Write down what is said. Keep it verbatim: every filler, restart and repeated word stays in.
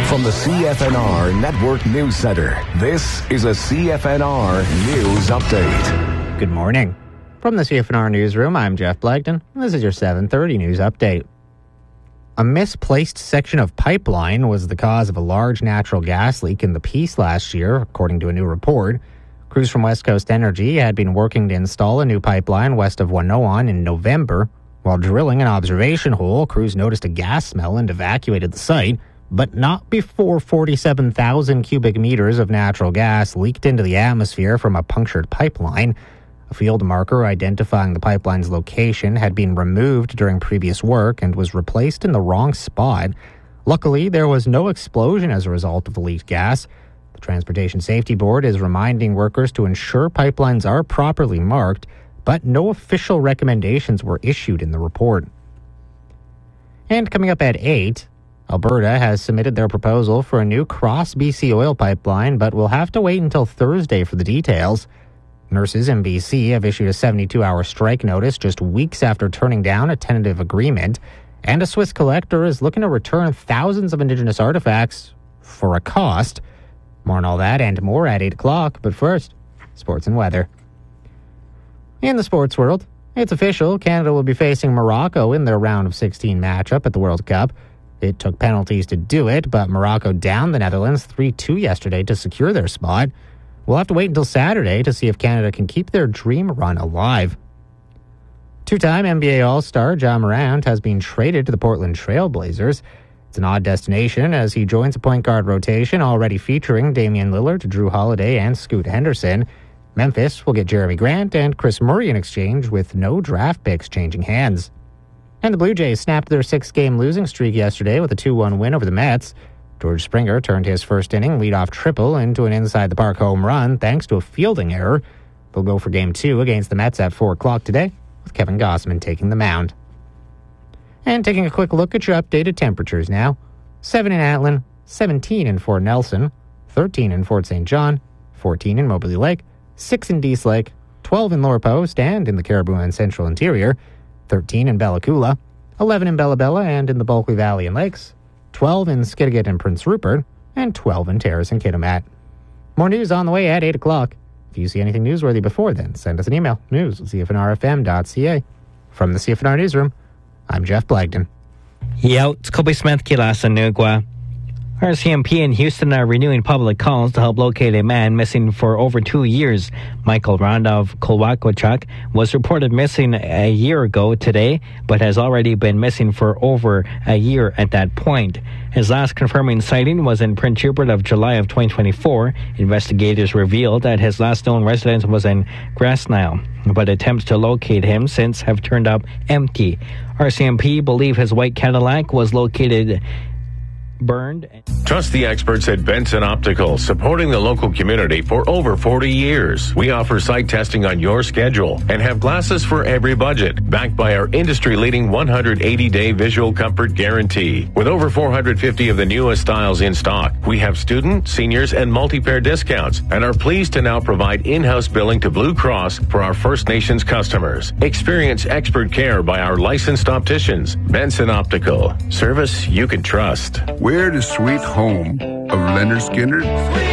From the C F N R Network News Center, this is a C F N R News Update. Good morning. From the C F N R Newsroom, I'm Jeff Blagden, and this is your seven thirty News Update. A misplaced section of pipeline was the cause of a large natural gas leak in the Peace last year, according to a new report. Crews from West Coast Energy had been working to install a new pipeline west of Winoan in November. While drilling an observation hole, crews noticed a gas smell and evacuated the site, but not before forty-seven thousand cubic meters of natural gas leaked into the atmosphere from a punctured pipeline. A field marker identifying the pipeline's location had been removed during previous work and was replaced in the wrong spot. Luckily, there was no explosion as a result of the leaked gas. The Transportation Safety Board is reminding workers to ensure pipelines are properly marked, but no official recommendations were issued in the report. And coming up at eight, Alberta has submitted their proposal for a new Cross-B C oil pipeline, but will have to wait until Thursday for the details. Nurses in B C have issued a seventy-two hour strike notice just weeks after turning down a tentative agreement, and a Swiss collector is looking to return thousands of Indigenous artifacts for a cost. More on all that and more at eight o'clock, but first, sports and weather. In the sports world, it's official, Canada will be facing Morocco in their round of sixteen matchup at the World Cup. It took penalties to do it, but Morocco downed the Netherlands three two yesterday to secure their spot. We'll have to wait until Saturday to see if Canada can keep their dream run alive. Two-time N B A All-Star Ja Morant has been traded to the Portland Trail Blazers. It's an odd destination as he joins a point guard rotation already featuring Damian Lillard, Drew Holiday, and Scoot Henderson. Memphis will get Jeremy Grant and Chris Murray in exchange with no draft picks changing hands. And the Blue Jays snapped their six-game losing streak yesterday with a two one win over the Mets. George Springer turned his first inning leadoff triple into an inside-the-park home run thanks to a fielding error. They'll go for Game two against the Mets at four o'clock today, with Kevin Gausman taking the mound. And taking a quick look at your updated temperatures now. seven in Atlin, seventeen in Fort Nelson, thirteen in Fort Saint John, fourteen in Moberly Lake, six in Dease Lake, twelve in Lower Post and in the Caribou and Central Interior, thirteen in Bella Coola, eleven in Bella Bella and in the Bulkley Valley and Lakes, twelve in Skidegate and Prince Rupert, and twelve in Terrace and Kitimat. More news on the way at eight o'clock. If you see anything newsworthy before then, send us an email, news at c f n r f m dot c a. From the C F N R Newsroom, I'm Jeff Blagden. Yaut Kobe Smith Kilasa Nugwa. R C M P in Houston are renewing public calls to help locate a man missing for over two years. Michael Ronda of Kolwakochuk was reported missing a year ago today, but has already been missing for over a year at that point. His last confirming sighting was in Prince Rupert of July of twenty twenty-four. Investigators revealed that his last known residence was in Grasnile, but attempts to locate him since have turned up empty. R C M P believe his white Cadillac was located burned. Trust the experts at Benson Optical, supporting the local community for over forty years. We offer sight testing on your schedule and have glasses for every budget, backed by our industry-leading one hundred eighty day visual comfort guarantee. With over four hundred fifty of the newest styles in stock, we have student, seniors, and multi-pair discounts and are pleased to now provide in-house billing to Blue Cross for our First Nations customers. Experience expert care by our licensed opticians. Benson Optical. Service you can trust. Where the sweet home of Leonard Skinner?